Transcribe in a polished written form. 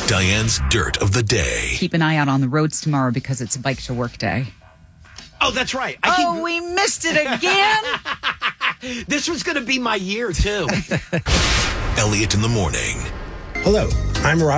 Diane's Dirt of the Day. Keep an eye out on the roads tomorrow because it's Bike to Work Day. Oh, that's right. We missed it again. This was going to be my year, too. Elliot in the morning. Hello, I'm Rob.